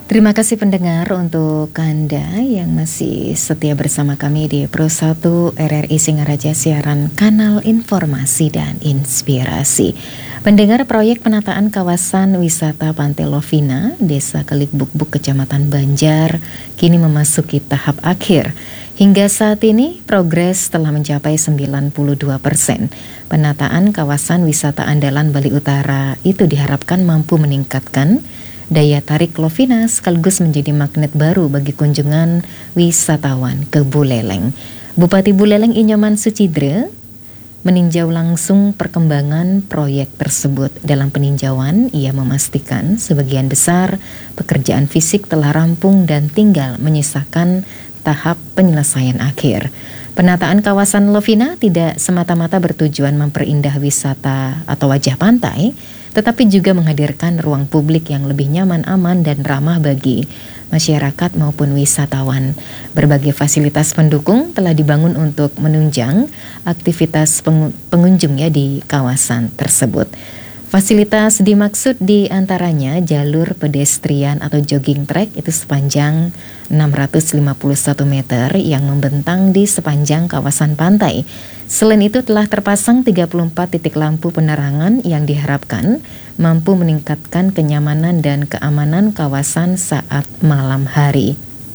Terima kasih pendengar untuk Anda yang masih setia bersama kami di Pro 1 RRI Singaraja siaran kanal informasi dan inspirasi. Pendengar, proyek penataan kawasan wisata Pantai Lovina, Desa Kelikbukbuk, Kecamatan Banjar kini memasuki tahap akhir. Hingga saat ini progres telah mencapai 92%. Penataan kawasan wisata andalan Bali Utara itu diharapkan mampu meningkatkan daya tarik Lovina sekaligus menjadi magnet baru bagi kunjungan wisatawan ke Buleleng. Bupati Buleleng Inyoman Sucidre meninjau langsung perkembangan proyek tersebut. Dalam peninjauan, ia memastikan sebagian besar pekerjaan fisik telah rampung dan tinggal menyisakan tahap penyelesaian akhir. Penataan kawasan Lovina tidak semata-mata bertujuan memperindah wisata atau wajah pantai, tetapi juga menghadirkan ruang publik yang lebih nyaman, aman, dan ramah bagi masyarakat maupun wisatawan. Berbagai fasilitas pendukung telah dibangun untuk menunjang aktivitas pengunjung di kawasan tersebut. Fasilitas dimaksud diantaranya jalur pedestrian atau jogging track itu sepanjang 651 meter yang membentang di sepanjang kawasan pantai. Selain itu telah terpasang 34 titik lampu penerangan yang diharapkan mampu meningkatkan kenyamanan dan keamanan kawasan saat malam hari.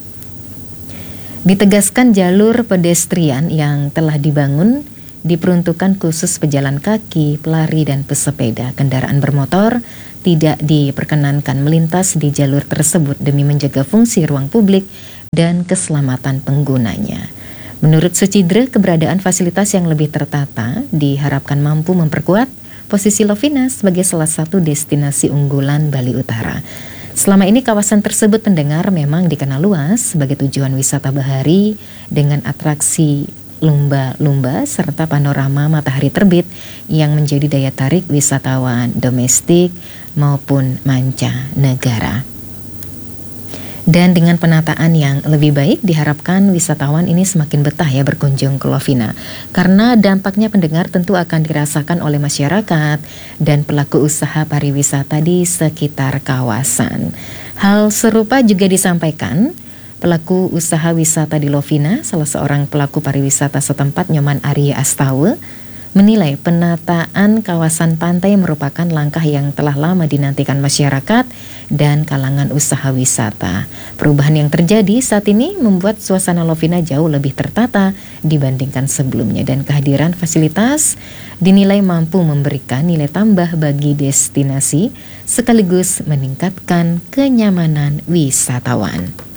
Ditegaskan jalur pedestrian yang telah dibangun diperuntukkan khusus pejalan kaki, pelari, dan pesepeda. Kendaraan bermotor tidak diperkenankan melintas di jalur tersebut demi menjaga fungsi ruang publik dan keselamatan penggunanya. Menurut Sucidre, keberadaan fasilitas yang lebih tertata diharapkan mampu memperkuat posisi Lovina sebagai salah satu destinasi unggulan Bali Utara. Selama ini kawasan tersebut, pendengar, memang dikenal luas sebagai tujuan wisata bahari dengan atraksi lumba-lumba serta panorama matahari terbit yang menjadi daya tarik wisatawan domestik maupun mancanegara. Dan dengan penataan yang lebih baik diharapkan wisatawan ini semakin betah berkunjung ke Lovina, karena dampaknya, pendengar, tentu akan dirasakan oleh masyarakat dan pelaku usaha pariwisata di sekitar kawasan. Hal serupa juga disampaikan pelaku usaha wisata di Lovina. Salah seorang pelaku pariwisata setempat, Nyoman Arya Astawa, menilai penataan kawasan pantai merupakan langkah yang telah lama dinantikan masyarakat dan kalangan usaha wisata. Perubahan yang terjadi saat ini membuat suasana Lovina jauh lebih tertata dibandingkan sebelumnya, dan kehadiran fasilitas dinilai mampu memberikan nilai tambah bagi destinasi sekaligus meningkatkan kenyamanan wisatawan.